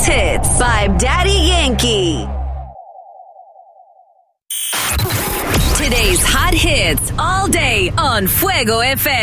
Greatest Hits by Daddy Yankee. Today's hot hits all day on Fuego FM.